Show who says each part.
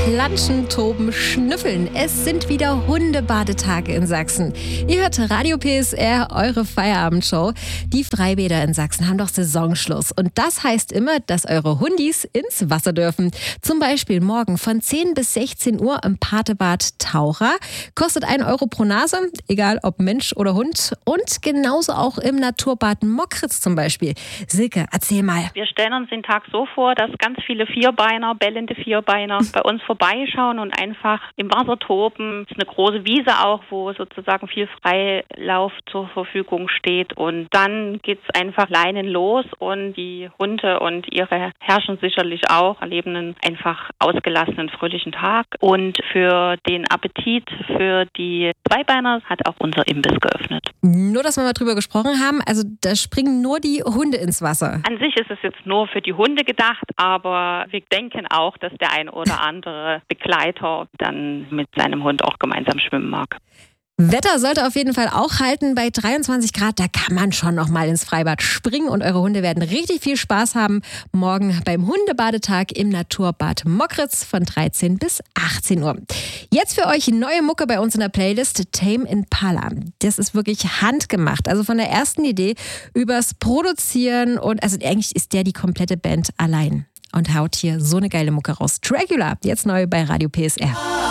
Speaker 1: Planschen, toben, schnüffeln. Es sind wieder Hundebadetage in Sachsen. Ihr hört Radio PSR, eure Feierabendshow. Die Freibäder in Sachsen haben doch Saisonschluss. Und das heißt immer, dass eure Hundis ins Wasser dürfen. Zum Beispiel morgen von 10 bis 16 Uhr im Patebad Taucher. Kostet 1 Euro pro Nase, egal ob Mensch oder Hund. Und genauso auch im Naturbad Mockritz zum Beispiel. Silke, erzähl mal.
Speaker 2: Wir stellen uns den Tag so vor, dass ganz viele Vierbeiner, bellende Vierbeiner bei uns vorbeischauen und einfach im Wasser toben. Es ist eine große Wiese auch, wo sozusagen viel Freilauf zur Verfügung steht. Und dann geht es einfach Leinen los und die Hunde und ihre Herrchen sicherlich auch erleben einen einfach ausgelassenen, fröhlichen Tag. Und für den Appetit für die Zweibeiner hat auch unser Imbiss geöffnet.
Speaker 1: Nur, dass wir mal drüber gesprochen haben, also da springen nur die Hunde ins Wasser.
Speaker 2: An sich ist es jetzt nur für die Hunde gedacht, aber wir denken auch, dass der ein oder andere Begleiter dann mit seinem Hund auch gemeinsam schwimmen mag.
Speaker 1: Wetter sollte auf jeden Fall auch halten. Bei 23 Grad, da kann man schon noch mal ins Freibad springen und eure Hunde werden richtig viel Spaß haben. Morgen beim Hundebadetag im Naturbad Mockritz von 13 bis 18 Uhr. Jetzt für euch neue Mucke bei uns in der Playlist, Tame Impala. Das ist wirklich handgemacht. Also von der ersten Idee übers Produzieren und also eigentlich ist die komplette Band allein und haut hier so eine geile Mucke raus. Dracula, jetzt neu bei Radio PSR.